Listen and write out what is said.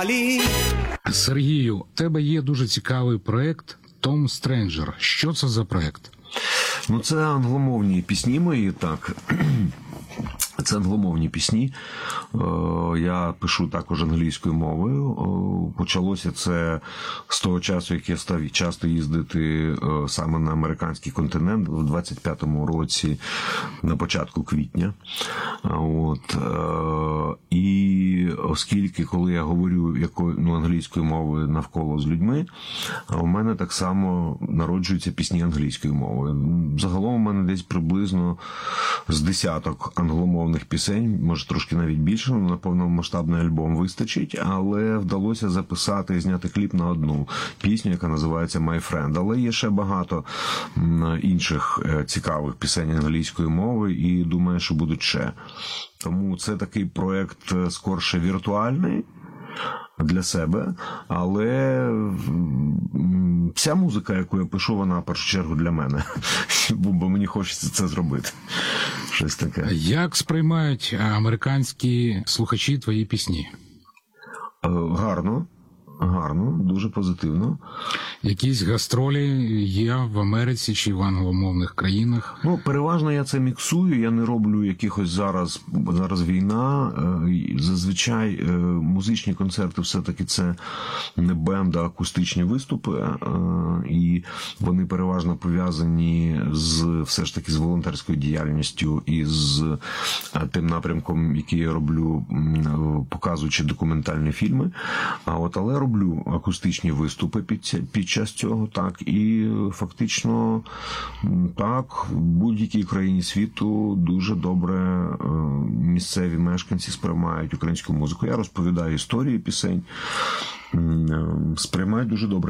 Сергію, у тебе є дуже цікавий проект «Том Стренджер». Що це за проект? Ну, це англомовні пісні мої, так. Це англомовні пісні. Я пишу також англійською мовою. Почалося це з того часу, як я став часто їздити саме на американський континент в 25-му році, на початку квітня. І оскільки, коли я говорю англійською мовою навколо з людьми, у мене так само народжуються пісні англійською мовою. Загалом у мене десь приблизно з десяток англомовних пісень, може трошки навіть більше, на повномасштабний альбом вистачить, але вдалося записати і зняти кліп на одну пісню, яка називається «My Friend». Але є ще багато інших цікавих пісень англійської мови і думаю, що будуть ще. Тому це такий проект скорше віртуальний для себе, але вся музика, яку я пишу, вона в першу чергу для мене, бо мені хочеться це зробити. Щось таке. Як сприймають американські слухачі твої пісні? Гарно, дуже позитивно. Якісь гастролі є в Америці чи в англомовних країнах? Ну, переважно я це міксую, я не роблю якихось зараз війна. Зазвичай музичні концерти все-таки це не бенд, а акустичні виступи. І вони переважно пов'язані все ж таки з волонтерською діяльністю і з тим напрямком, який я роблю, показуючи документальні фільми. Але роблю акустичні виступи під час цього, так, і фактично так, в будь-якій країні світу дуже добре місцеві мешканці сприймають українську музику. Я розповідаю історії пісень, сприймають дуже добре.